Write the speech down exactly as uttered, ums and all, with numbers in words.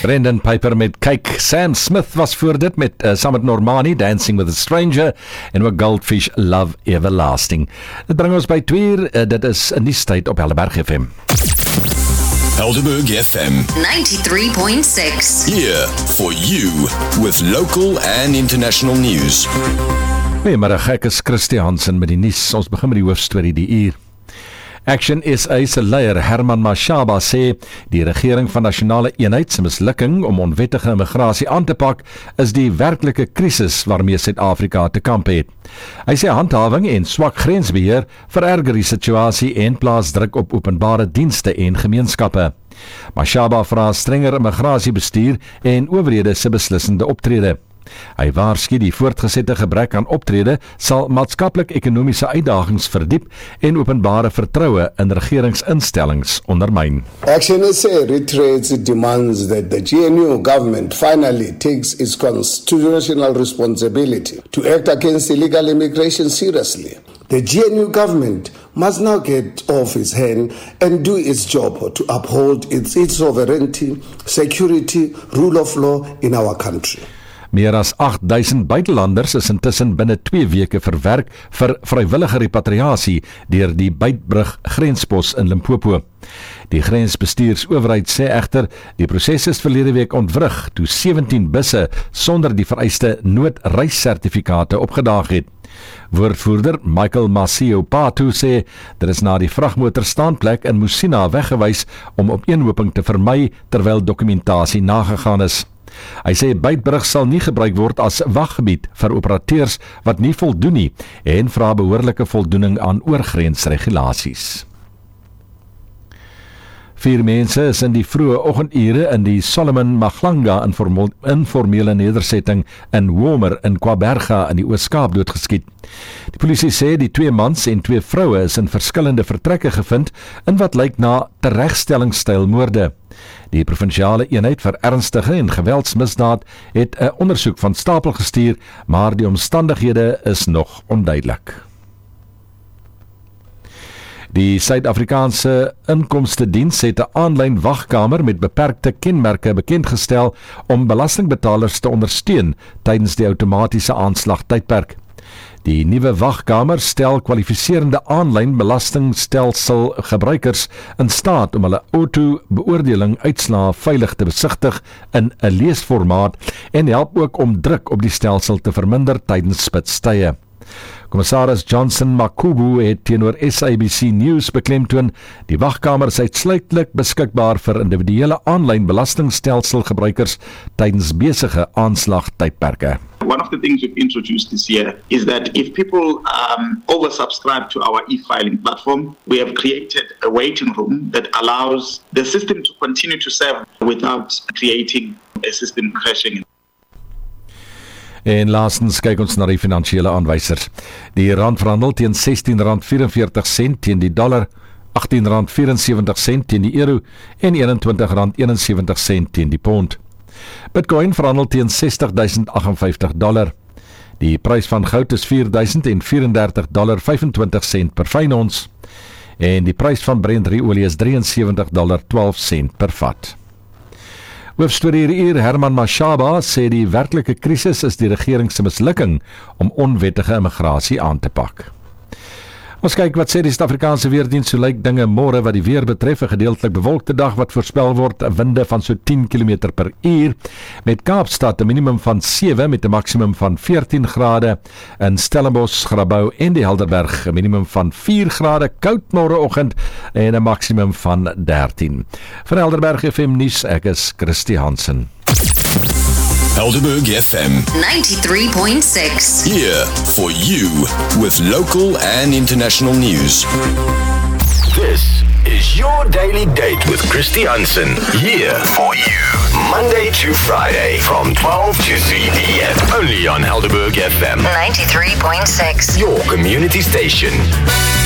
Brendan Piper met Kyk. Sam Smith was voor dit met uh, saam met Normani, Dancing with a Stranger, en ook Goldfish, Love Everlasting. Dit bring ons by twee uur, uh, dit is 'n nuustyd op Helderberg F M. Helderberg F M ninety-three point six. Here for you with local and international news. Goeiemôre, ek is Christie Hansen met die nuus. Ons begin met die hoofstorie die uur. Action S A se leier Herman Mashaba sê die regering van nasionale eenheid se mislukking om onwettige immigrasie aan te pak is die werklike krisis waarmee Suid-Afrika te kamp het. Hy sê handhawing en swak grensbeheer vererger die situasie en plaas druk op openbare dienste en gemeenskappe. Mashaba vra strenger immigrasiebestuur en owerhede se beslissende optrede. Hy waarsku die voortgesette gebrek aan optrede sal maatskaplik-ekonomiese uitdagings verdiep en openbare vertroue in regeringsinstellings ondermyn. Action S A reiterates it demands that the G N U government finally takes its constitutional responsibility to act against illegal immigration seriously. The G N U government must now get off its hand and do its job to uphold its, its sovereignty, security, rule of law in our country. Meer as agt duisend buitelanders is intussen binne twee weke verwerk vir vrywillige repatriasie deur die Beitbrug grenspos in Limpopo. Die grensbestuursowerheid sê egter die proses is verlede week ontwrig toe sewentien busse sonder die vereiste noodreissertifikate opgedaag het. Woordvoerder Michael Masio Patu sê dit is na die vragmotor staanplek in Musina weggewys om opeenhoping te vermy terwyl dokumentasie nagegaan is. Hy sê Beitbrug sal nie gebruik word as waggebied vir operateurs wat nie voldoen nie en vra behoorlike voldoening aan oorgrensregulasies. Vier mense is in die vroeë oggendure in die Solomon Maglanga informele nedersetting in Womer in Kwaberga in die Oos-Kaap doodgeskiet. Die polisie sê die twee mans en twee vroue is in verskillende vertrekke gevind in wat lyk na teregstellingstylmoorde. Die provinsiale eenheid vir ernstige en geweldsmisdaad het 'n ondersoek van stapel gestuur, maar die omstandighede is nog onduidelik. Die Suid-Afrikaanse Inkomstediens het 'n aanlyn wagkamer met beperkte kenmerke bekendgestel om belastingbetalers te ondersteun tydens die outomatiese aanslagtydperk. Die nuwe wagkamer stel kwalifiserende aanlyn belastingstelsel gebruikers in staat om hulle auto-beoordeling uitslae veilig te besigtig in 'n leesformaat en help ook om druk op die stelsel te verminder tydens spitstye. Commissaris Johnson Makubu het teenoor S A B C News beklemtoon die wagkamer is uitsluitlik beskikbaar vir individuele aanlyn belastingstelsel gebruikers tydens besige aanslagtydperke. One of the things we've introduced this year is that if people um, oversubscribe to our e-filing platform, we have created a waiting room that allows the system to continue to serve without creating a system crashing. En laastens kyk ons na die finansiële aanwysers. Die rand verhandel teen sestien rand vyf-en-veertig sent teen die dollar, agttien rand vyf-en-sewentig sent teen die euro en eenentwintig rand eenensewentig sent teen die pond. Bitcoin verhandel teen sestig duisend agt-en-vyftig dollar. Die prys van goud is vier duisend vyf-en-dertig dollar vyf-en-twintig sent per fyn ons en die prys van Brent olie is drie en sewentig dollar twaalf sent per vat. Hoofstorie hier, Herman Mashaba sê die werklike krisis is die regering se mislukking om onwettige immigrasie aan te pak. Ons kyk wat sê die Suid-Afrikaanse weerdiens, so lyk dinge môre wat die weer betref, 'n gedeeltelik bewolkte dag wat voorspel word, winde van so tien kilometer per uur, met Kaapstad 'n minimum van sewe met 'n maksimum van veertien grade, in Stellenbosch, Grabouw en die Helderberg 'n minimum van vier grade, koud môreoggend en 'n maksimum van dertien. Van Helderberg F M nuus, ek is Christie Hansen. Helderberg F M ninety-three point six. Here for you with local and international news. This is your daily date with Christie Hansen. Here for you. Monday to Friday from twelve to three p m. Only on Helderberg F M ninety-three point six. Your community station.